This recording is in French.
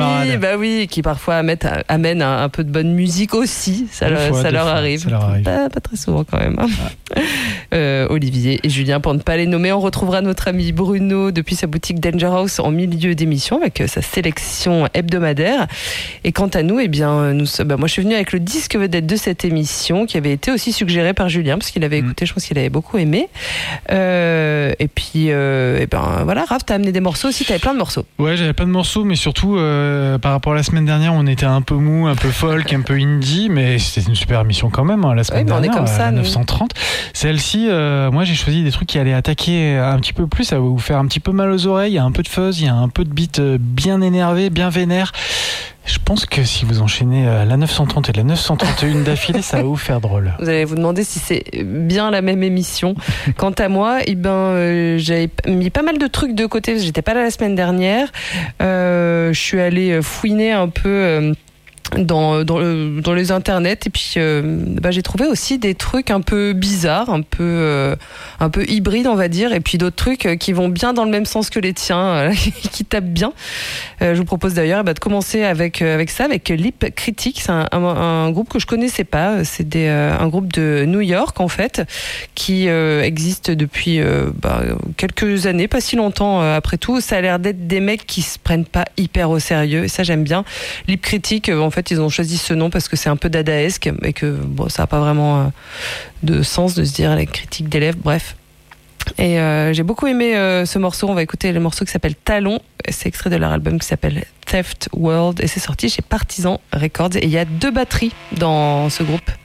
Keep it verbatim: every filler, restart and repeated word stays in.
camarades. Bah oui, qui parfois amènent, amènent un, un peu de bonne musique aussi. Ça, Deux le, fois, ça, deux leur fois, arrive. ça leur arrive. Pas, pas très souvent quand même. Hein. Ah. Euh, Olivier et Julien, pour ne pas les nommer, on retrouvera notre ami Bruno depuis sa boutique Danger House en milieu d'émission avec sa sélection hebdomadaire. Et quant à nous, eh bien, nous, bah, moi je suis venue avec le disque vedette de cette émission qui avait été aussi suggéré par Julien parce qu'il avait écouté, mmh. je pense qu'il avait beaucoup aimé. Euh, et puis, euh, et ben voilà, Raph, t'as amené des morceaux aussi, t'avais plein de morceaux. Ouais, j'avais plein de morceaux, mais surtout euh, par rapport à la semaine dernière, on était un peu mou, un peu folk, un peu indie, mais c'était une super émission quand même, hein, la semaine oui, dernière, on est comme ça, à neuf cent trente. Celle-ci, euh, moi j'ai choisi des trucs qui allaient attaquer un petit peu plus, ça va vous faire un petit peu mal aux oreilles, il y a un peu de fuzz, il y a un peu de beat bien énervé, bien vénère. Je pense que si vous enchaînez la neuf cent trente et la neuf cent trente et un d'affilée, ça va vous faire drôle. Vous allez vous demander si c'est bien la même émission. Quant à moi, eh ben, euh, j'avais mis pas mal de trucs de côté, parce que j'étais pas là la semaine dernière. Euh, je suis allée fouiner un peu... Euh, Dans, dans, le, dans les internets et puis euh, bah, j'ai trouvé aussi des trucs un peu bizarres, un peu, euh, un peu hybrides on va dire, et puis d'autres trucs qui vont bien dans le même sens que les tiens, euh, qui tapent bien. Euh, je vous propose d'ailleurs bah, de commencer avec, avec ça, avec Lip Critic. C'est un, un, un groupe que je connaissais pas, c'est des, euh, un groupe de New York en fait, qui euh, existe depuis euh, bah, quelques années, pas si longtemps euh, après tout. Ça a l'air d'être des mecs qui se prennent pas hyper au sérieux et ça j'aime bien. Lip Critic, euh, en fait ils ont choisi ce nom parce que c'est un peu dadaesque et que bon, ça n'a pas vraiment euh, de sens de se dire les critiques d'élèves, bref. Et euh, j'ai beaucoup aimé euh, ce morceau. On va écouter le morceau qui s'appelle Talon. C'est extrait de leur album qui s'appelle Theft World et c'est sorti chez Partisan Records. Et il y a deux batteries dans ce groupe.